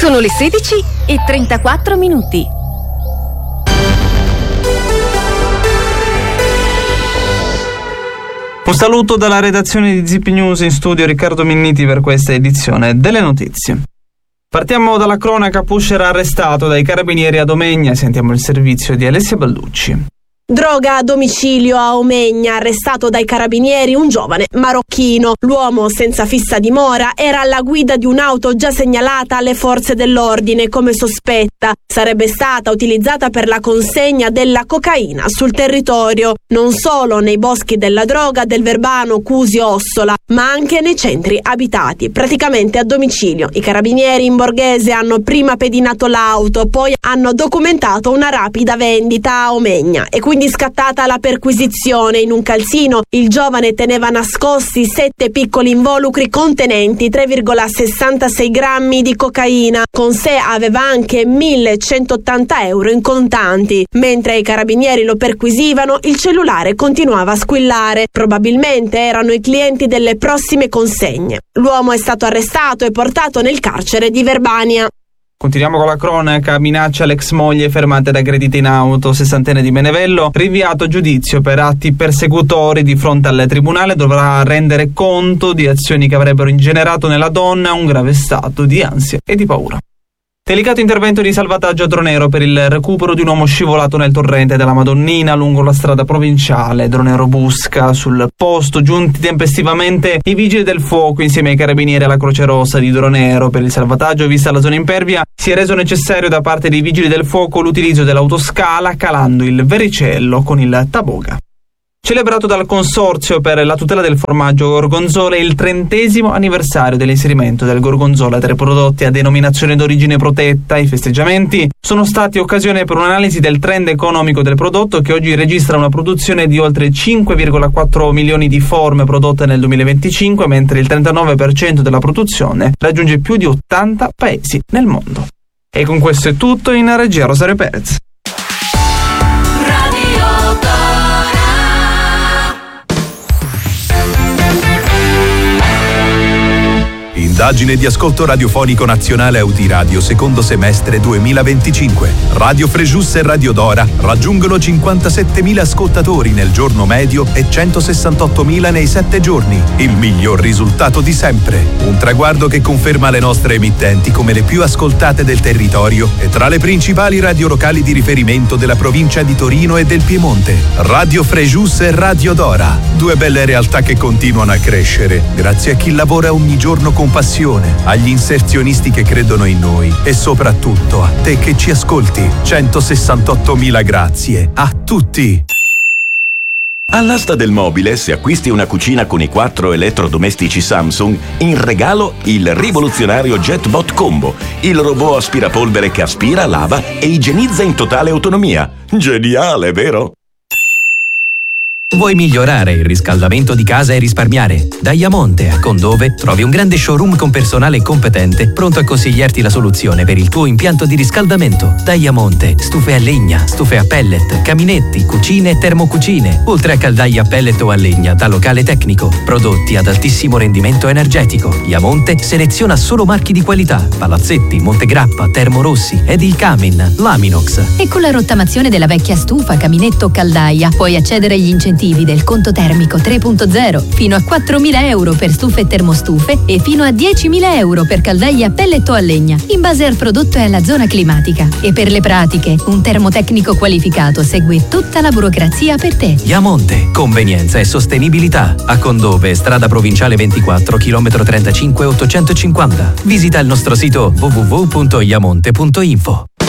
Sono le 16:34. Un saluto dalla redazione di Zip News, in studio Riccardo Minniti per questa edizione delle notizie. Partiamo dalla cronaca. Pusher arrestato dai carabinieri ad Omegna. Sentiamo il servizio di Alessia Balducci. Droga a domicilio a Omegna, arrestato dai carabinieri un giovane marocchino. L'uomo, senza fissa dimora, era alla guida di un'auto già segnalata alle forze dell'ordine come sospetta. Sarebbe stata utilizzata per la consegna della cocaina sul territorio, non solo nei boschi della droga del Verbano, Cusio, Ossola, ma anche nei centri abitati, praticamente a domicilio. I carabinieri in borghese hanno prima pedinato l'auto, poi hanno documentato una rapida vendita a Omegna e quindi scattata la perquisizione. In un calzino il giovane teneva nascosti 7 piccoli involucri contenenti 3,66 grammi di cocaina. Con sé aveva anche 1.180 euro in contanti. Mentre i carabinieri lo perquisivano, il cellulare continuava a squillare. Probabilmente erano i clienti delle prossime consegne. L'uomo è stato arrestato e portato nel carcere di Verbania. Continuiamo con la cronaca. Minaccia l'ex moglie fermata ed aggredita in auto. 60enne di Menevello, rinviato a giudizio per atti persecutori. Di fronte al tribunale dovrà rendere conto di azioni che avrebbero ingenerato nella donna un grave stato di ansia e di paura. Delicato intervento di salvataggio a Dronero per il recupero di un uomo scivolato nel torrente della Madonnina lungo la strada provinciale. Dronero busca sul posto, giunti tempestivamente i vigili del fuoco insieme ai carabinieri alla Croce Rossa di Dronero. Per il salvataggio, vista la zona impervia, si è reso necessario da parte dei vigili del fuoco l'utilizzo dell'autoscala calando il vericello con il taboga. Celebrato dal Consorzio per la tutela del formaggio Gorgonzola il 30° anniversario dell'inserimento del gorgonzola tra i prodotti a denominazione d'origine protetta. I festeggiamenti sono stati occasione per un'analisi del trend economico del prodotto, che oggi registra una produzione di oltre 5,4 milioni di forme prodotte nel 2025, mentre il 39% della produzione raggiunge più di 80 paesi nel mondo. E con questo è tutto. In regia Rosario Perez. Indagine di ascolto radiofonico nazionale Audiradio secondo semestre 2025. Radio Frejus e Radio Dora raggiungono 57.000 ascoltatori nel giorno medio e 168.000 nei 7 giorni. Il miglior risultato di sempre. Un traguardo che conferma le nostre emittenti come le più ascoltate del territorio e tra le principali radio locali di riferimento della provincia di Torino e del Piemonte. Radio Frejus e Radio Dora. Due belle realtà che continuano a crescere grazie a chi lavora ogni giorno con passione, agli inserzionisti che credono in noi e soprattutto a te che ci ascolti. 168.000 grazie a tutti. All'asta del mobile, se acquisti una cucina con i 4 elettrodomestici Samsung, in regalo il rivoluzionario JetBot Combo, il robot aspirapolvere che aspira, lava e igienizza in totale autonomia. Geniale, vero? Vuoi migliorare il riscaldamento di casa e risparmiare? Da Iamonte a Condove trovi un grande showroom con personale competente pronto a consigliarti la soluzione per il tuo impianto di riscaldamento. Da Iamonte, stufe a legna, stufe a pellet, caminetti, cucine e termocucine, oltre a caldaie a pellet o a legna da locale tecnico, prodotti ad altissimo rendimento energetico. Iamonte seleziona solo marchi di qualità: Palazzetti, Montegrappa, Termorossi, Edil Camin, Laminox. E con la rottamazione della vecchia stufa, caminetto o caldaia puoi accedere agli incentivi del conto termico 3.0, fino a 4.000 euro per stufe e termostufe e fino a 10.000 euro per caldaie a pellet o a legna, in base al prodotto e alla zona climatica. E per le pratiche, un termotecnico qualificato segue tutta la burocrazia per te. Iamonte, convenienza e sostenibilità. A Condove, strada provinciale 24, chilometro 35 850. Visita il nostro sito www.iamonte.info.